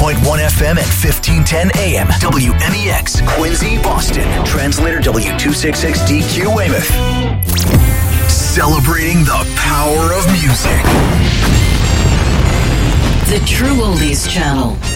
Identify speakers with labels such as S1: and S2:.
S1: FM and 1510 AM. WMEX, Quincy, Boston. Translator W266DQ Weymouth. Celebrating the power of music.
S2: The True Oldies Channel.